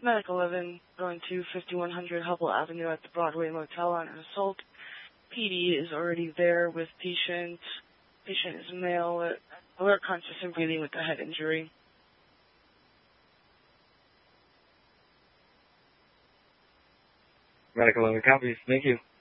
Medic 11 going to 5100 Hubble Avenue at the Broadway Motel on an assault. PD is already there with patient. Patient is male, alert, conscious, and breathing with a head injury. Medic 11 copies. Thank you.